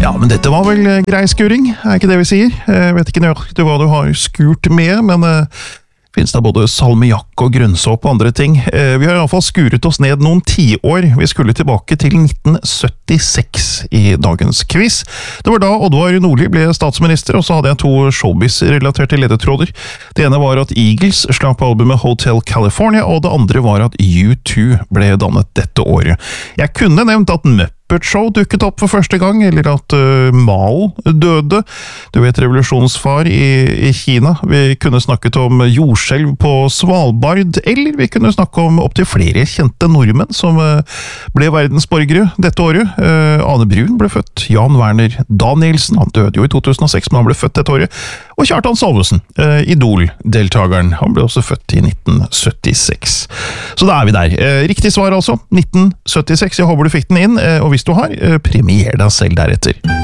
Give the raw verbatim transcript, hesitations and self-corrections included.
Ja, men dette var vel eh, grei skuring, er ikke det vi sier? Jeg vet ikke nøyaktig hva du har skurt med, men eh, finnes det både salmiakk og grønnsåp og andre ting. Eh, vi har i hvert fall skuret oss ned noen tiår. Vi skulle tilbake til nitten syttiseks i dagens quiz. Det var da Oddvar Nordli ble statsminister, og så hadde jeg to showbiz-relaterte ledetråder. Det ene var at Eagles slapp albumet Hotel California, og det andre var at U to ble dannet dette året. Jeg kunne nevnt at Muppet Show dukket opp for første gang, eller at uh, Mao døde. Du vet, revolusjonsfar i, i Kina. Vi kunne snakket om jordskjelv på Svalbard, eller vi kunne snakke om opp til flere kjente nordmenn som uh, ble verdensborgere dette året. Uh, Ane Brun ble født, Jan Werner Danielsen, han døde jo i to tusen og seks, men han ble født dette året. Og Kjartan Salvesen, uh, Idol-deltageren, han ble også født i nitten syttiseks. Så da er vi der. Uh, riktig svar altså, nitten syttiseks. Jeg håper du fikk den inn, uh, og hvis du har, premier deg selv deretter.